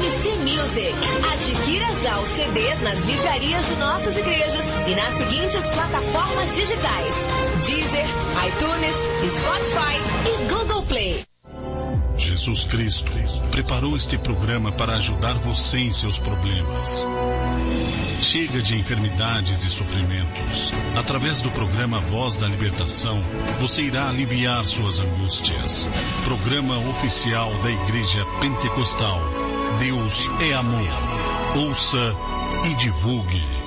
MC Music. Adquira já os CDs nas livrarias de nossas igrejas e nas seguintes plataformas digitais: Deezer, iTunes, Spotify e Google Play. Jesus Cristo preparou este programa para ajudar você em seus problemas. Chega de enfermidades e sofrimentos. Através do programa Voz da Libertação, você irá aliviar suas angústias. Programa oficial da Igreja Pentecostal. Deus é amor. Ouça e divulgue.